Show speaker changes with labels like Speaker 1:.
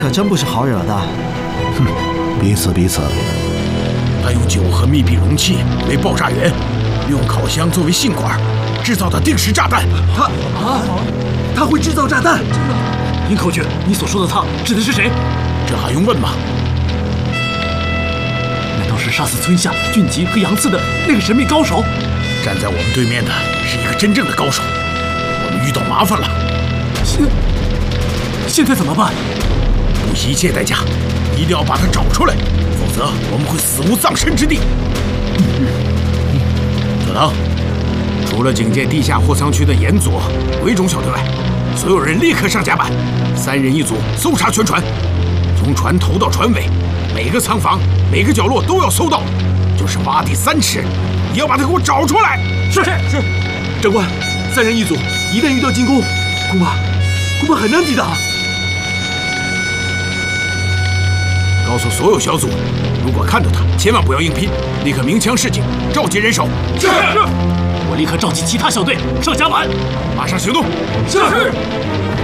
Speaker 1: 可真不是好惹的。
Speaker 2: 哼，彼此。
Speaker 3: 他用酒和密闭容器为爆炸源，用烤箱作为信管，制造的定时炸弹。
Speaker 1: 他会制造炸弹？
Speaker 4: 林口诀，你所说的他指的是谁？
Speaker 3: 这还用问吗？
Speaker 4: 难道是杀死村下、俊吉和杨次的那个神秘高手？
Speaker 3: 站在我们对面的是一个真正的高手，我们遇到麻烦了。
Speaker 4: 现在怎么办？
Speaker 3: 不惜一切代价，一定要把他找出来，否则我们会死无葬身之地。佐藤，除了警戒地下货仓区的岩佐、鬼冢小队外，所有人立刻上甲板，3人一组搜查全船，从船头到船尾，每个仓房、每个角落都要搜到，就是挖地3尺，也要把他给我找出来。
Speaker 1: 是。长官，3人一组，一旦遇到进攻，恐怕很难抵挡。
Speaker 3: 告诉所有小组，如果看到他，千万不要硬拼，立刻鸣枪示警，召集人手。
Speaker 4: 是。我立刻召集其他小队上甲板，
Speaker 3: 马上行动。
Speaker 4: 是。